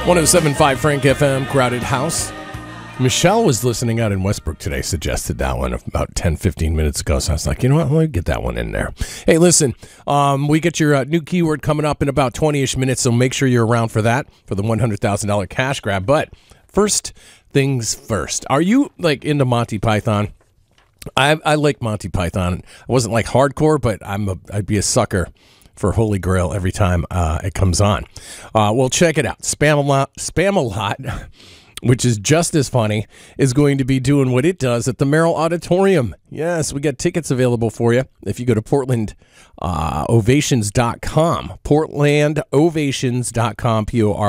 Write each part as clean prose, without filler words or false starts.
107.5 Frank FM, Crowded House. Michelle was listening out in Westbrook today, suggested that one about 10, 15 minutes ago. So I was like, you know what, let me get that one in there. Hey, listen, we get your new keyword coming up in about 20-ish minutes, so make sure you're around for that, for the $100,000 cash grab. But first things first. Are you, like, into Monty Python? I like Monty Python. I wasn't, like, hardcore, but I'd be a sucker for Holy Grail every time it comes on. Well, check it out. Spamalot, which is just as funny, is going to be doing what it does at the Merrill Auditorium. Yes, we got tickets available for you if you go to PortlandOvations.com. PortlandOvations.com,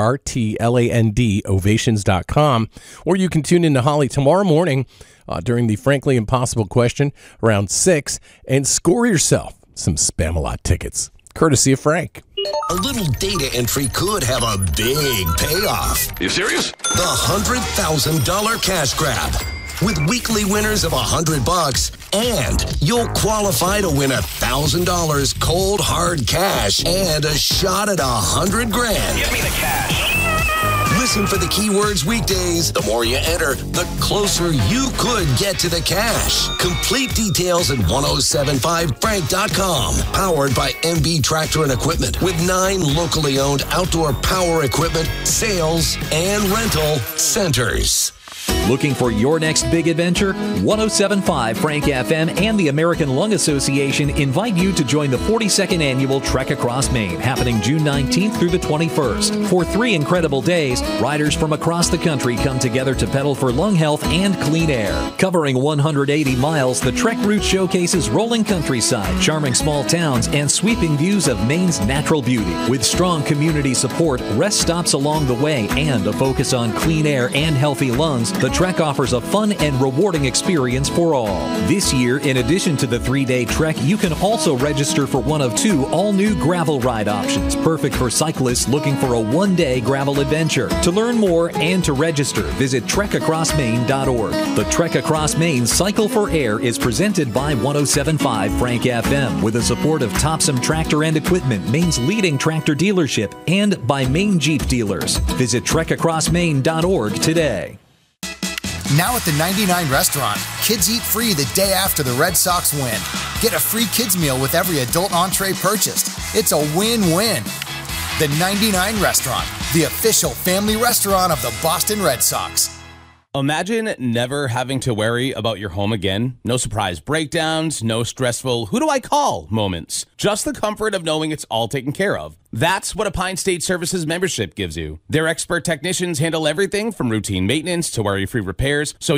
Portland, Ovations.com. Or you can tune in to Holly tomorrow morning during the Frankly Impossible question around 6 and score yourself some Spamalot tickets, courtesy of Frank. A little data entry could have a big payoff. You serious? The $100,000 cash grab. With weekly winners of $100, and you'll qualify to win $1,000 cold hard cash and a shot at $100,000. Give me the cash. Listen for the keywords weekdays. The more you enter, the closer you could get to the cash. Complete details at 1075frank.com. Powered by MB Tractor and Equipment with 9 locally owned outdoor power equipment, sales, and rental centers. Looking for your next big adventure? 107.5 Frank FM and the American Lung Association invite you to join the 42nd annual Trek Across Maine, happening June 19th through the 21st. For 3 incredible days, riders from across the country come together to pedal for lung health and clean air. Covering 180 miles, the Trek route showcases rolling countryside, charming small towns, and sweeping views of Maine's natural beauty. With strong community support, rest stops along the way, and a focus on clean air and healthy lungs, the Trek offers a fun and rewarding experience for all. This year, in addition to the 3-day trek, you can also register for one of 2 all-new gravel ride options, perfect for cyclists looking for a 1-day gravel adventure. To learn more and to register, visit trekacrossmaine.org. The Trek Across Maine Cycle for Air is presented by 107.5 Frank FM with the support of Topsom Tractor and Equipment, Maine's leading tractor dealership, and by Maine Jeep Dealers. Visit trekacrossmaine.org today. Now at the 99 Restaurant, kids eat free the day after the Red Sox win. Get a free kids meal with every adult entree purchased. It's a win-win. The 99 Restaurant, the official family restaurant of the Boston Red Sox. Imagine never having to worry about your home again. No surprise breakdowns, no stressful "who do I call" moments. Just the comfort of knowing it's all taken care of. That's what a Pine State Services membership gives you. Their expert technicians handle everything from routine maintenance to worry-free repairs, so